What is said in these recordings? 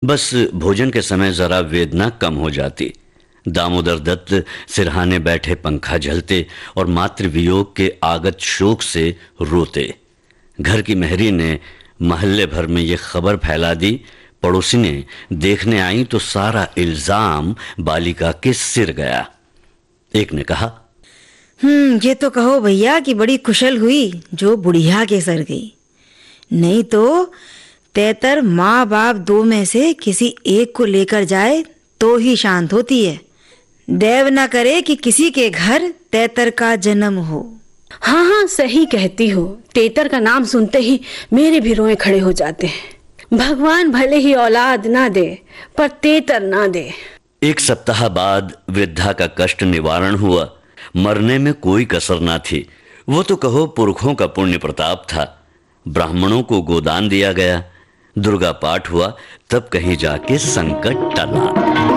बस भोजन के समय जरा वेदना कम हो जाती। दामोदर दत्त सिरहाने बैठे पंखा झलते और मातृ वियोग के आगत शोक से रोते। घर की मेहरी ने महल्ले भर में ये खबर फैला दी। पड़ोसिनें देखने आई तो सारा इल्जाम बालिका के सिर गया। एक ने कहा, ये तो कहो भैया कि बड़ी कुशल हुई जो बुढ़िया के सर गई, नहीं तो तेतर माँ बाप दो में से किसी एक को लेकर जाए तो ही शांत होती है। देव न करे कि किसी के घर तेतर का जन्म हो। हाँ हाँ, सही कहती हो। तेतर का नाम सुनते ही मेरे भी रोए खड़े हो जाते हैं। भगवान भले ही औलाद ना दे पर तेतर ना दे। एक सप्ताह बाद वृद्धा का कष्ट निवारण हुआ। मरने में कोई कसर ना थी। वो तो कहो पुरखों का पुण्य प्रताप था। ब्राह्मणों को गोदान दिया गया, दुर्गा पाठ हुआ, तब कहीं जाके संकट टला।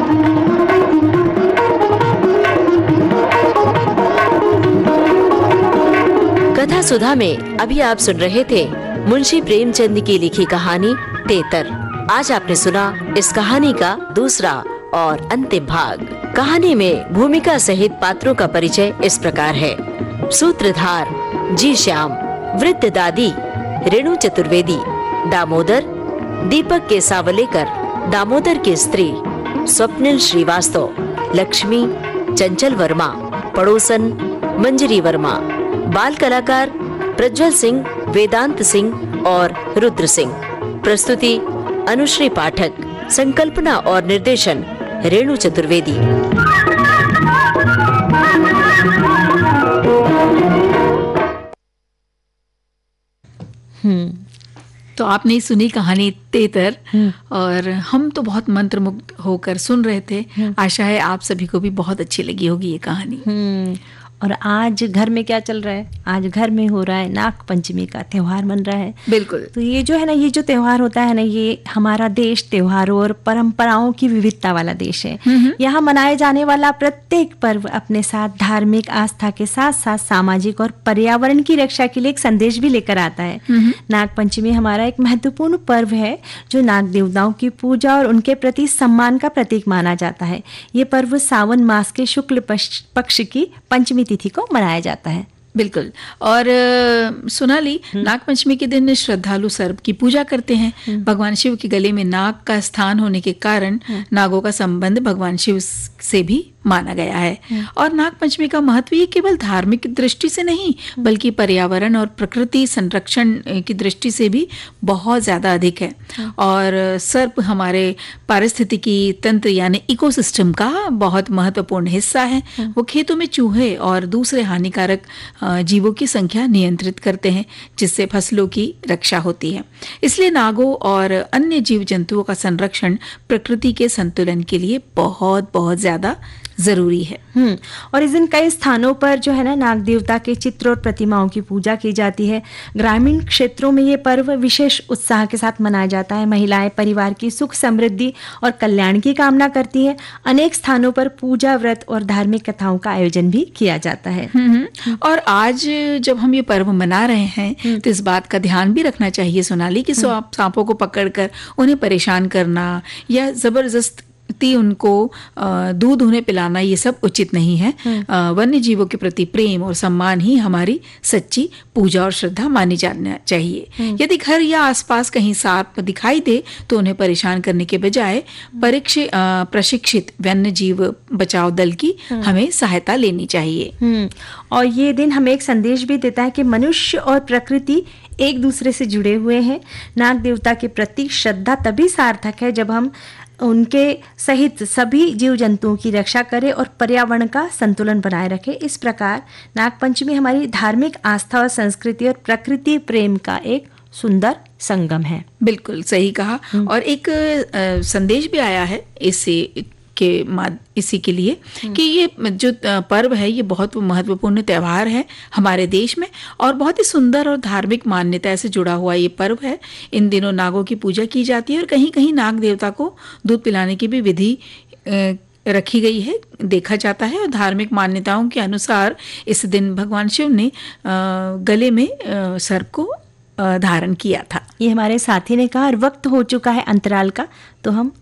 कथा सुधा में अभी आप सुन रहे थे मुंशी प्रेमचंद की लिखी कहानी तेतर। आज आपने सुना इस कहानी का दूसरा और अंतिम भाग। कहानी में भूमिका सहित पात्रों का परिचय इस प्रकार है। सूत्रधार जी श्याम, वृद्ध दादी रेणु चतुर्वेदी, दामोदर दीपक के सावलेकर, दामोदर की स्त्री स्वप्निल श्रीवास्तव, लक्ष्मी चंचल वर्मा, पड़ोसन मंजरी वर्मा, बाल कलाकार प्रज्वल सिंह, वेदांत सिंह और रुद्र सिंह। प्रस्तुति अनुश्री पाठक, संकल्पना और निर्देशन रेणु चतुर्वेदी। तो आपने सुनी कहानी तेतर और हम तो बहुत मंत्रमुग्ध होकर सुन रहे थे। आशा है आप सभी को भी बहुत अच्छी लगी होगी ये कहानी। और आज घर में क्या चल रहा है? आज घर में हो रहा है नाग पंचमी का त्योहार मन रहा है। बिल्कुल। तो ये जो है ना, ये जो त्योहार होता है ना, ये हमारा देश त्योहारों और परंपराओं की विविधता वाला देश है। यहाँ मनाए जाने वाला प्रत्येक पर्व अपने साथ धार्मिक आस्था के साथ साथ सामाजिक और पर्यावरण की रक्षा के लिए एक संदेश भी लेकर आता है। नाग पंचमी हमारा एक महत्वपूर्ण पर्व है जो नाग देवताओं की पूजा और उनके प्रति सम्मान का प्रतीक माना जाता है। ये पर्व सावन मास के शुक्ल पक्ष की पंचमी तिथि को मनाया जाता है। बिल्कुल। और सोनाली, नाग पंचमी के दिन श्रद्धालु सर्प की पूजा करते हैं। भगवान शिव के गले में नाग का स्थान होने के कारण नागों का संबंध भगवान शिव से भी माना गया है। और नाग पंचमी का महत्व ये केवल धार्मिक दृष्टि से नहीं बल्कि पर्यावरण और प्रकृति संरक्षण की दृष्टि से भी बहुत ज्यादा अधिक है। और सर्प हमारे पारिस्थितिकी तंत्र यानी इकोसिस्टम का बहुत महत्वपूर्ण हिस्सा है। वो खेतों में चूहे और दूसरे हानिकारक जीवों की संख्या नियंत्रित करते हैं जिससे फसलों की रक्षा होती है। इसलिए नागों और अन्य जीव जंतुओं का संरक्षण प्रकृति के संतुलन के लिए बहुत बहुत ज्यादा जरूरी है। और इस दिन कई स्थानों पर जो है ना नाग देवता के चित्र और प्रतिमाओं की पूजा की जाती है। ग्रामीण क्षेत्रों में ये पर्व विशेष उत्साह के साथ मनाया जाता है। महिलाएं परिवार की सुख समृद्धि और कल्याण की कामना करती हैं। अनेक स्थानों पर पूजा व्रत और धार्मिक कथाओं का आयोजन भी किया जाता है। और आज जब हम ये पर्व मना रहे हैं तो इस बात का ध्यान भी रखना चाहिए सोनाली कि सांपों को पकड़कर उन्हें परेशान करना या जबरदस्ती उनको दूध उन्हें पिलाना ये सब उचित नहीं है। वन्य जीवों के प्रति प्रेम और सम्मान ही हमारी सच्ची पूजा और श्रद्धा मानी जाना चाहिए। यदि घर या आसपास कहीं सांप दिखाई दे तो उन्हें परेशान करने के बजाय प्रशिक्षित वन्य जीव बचाव दल की हमें सहायता लेनी चाहिए। और ये दिन हमें एक संदेश भी देता है कि मनुष्य और प्रकृति एक दूसरे से जुड़े हुए हैं। नाग देवता के प्रति श्रद्धा तभी सार्थक है जब हम उनके सहित सभी जीव जंतुओं की रक्षा करें और पर्यावरण का संतुलन बनाए रखें। इस प्रकार नाग पंचमी हमारी धार्मिक आस्था और संस्कृति और प्रकृति प्रेम का एक सुंदर संगम है। बिल्कुल सही कहा। और एक संदेश भी आया है इसी के लिए कि ये जो पर्व है ये बहुत महत्वपूर्ण त्योहार है हमारे देश में और बहुत ही सुंदर और धार्मिक मान्यता से जुड़ा हुआ ये पर्व है। इन दिनों नागों की पूजा की जाती है और कहीं कहीं नाग देवता को दूध पिलाने की भी विधि रखी गई है, देखा जाता है। और धार्मिक मान्यताओं के अनुसार इस दिन भगवान शिव ने गले में सर्प को धारण किया था। ये हमारे साथी ने कहा और वक्त हो चुका है अंतराल का, तो हम